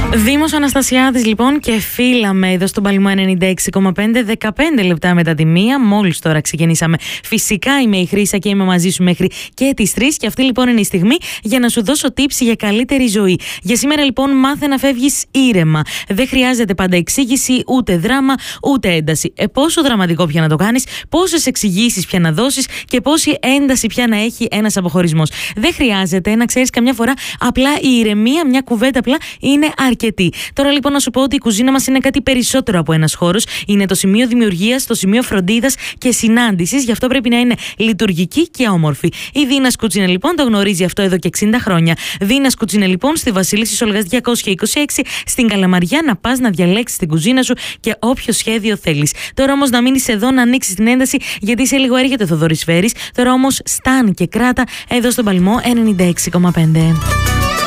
Δήμος Αναστασιάδης λοιπόν και φύλαμε εδώ στον Παλαιμό 96,5, 15 λεπτά μετά τη 1. Μόλις τώρα ξεκινήσαμε. Φυσικά είμαι η Χρύσα και είμαι μαζί σου μέχρι και τις 3. Και αυτή λοιπόν είναι η στιγμή για να σου δώσω tips για καλύτερη ζωή. Για σήμερα λοιπόν μάθε να φεύγεις ήρεμα. Δεν χρειάζεται πάντα εξήγηση, ούτε δράμα, ούτε ένταση. Πόσο δραματικό πια να το κάνεις, πόσες εξηγήσεις πια να δώσεις και πόση ένταση πια να έχει ένας αποχωρισμός. Δεν χρειάζεται να ξέρεις καμιά φορά, απλά η ηρεμία, μια κουβέντα απλά είναι αρκετή. Τώρα λοιπόν να σου πω ότι η κουζίνα μας είναι κάτι περισσότερο από ένας χώρος. Είναι το σημείο δημιουργίας, το σημείο φροντίδας και συνάντησης. Γι' αυτό πρέπει να είναι λειτουργική και όμορφη. Η Δίνας Κουτσίνε λοιπόν το γνωρίζει αυτό εδώ και 60 χρόνια. Δίνας Κουτσίνε λοιπόν στη Βασίλισσης Ολγάς 226 στην Καλαμαριά, να πας να διαλέξεις την κουζίνα σου και όποιο σχέδιο θέλεις. Τώρα όμως να μείνεις εδώ να ανοίξεις την ένταση, γιατί σε λίγο έρχεται ο Θοδωρής Φέρης. Τώρα όμως στάνει και κράτα εδώ στον Παλαιμό 96,5.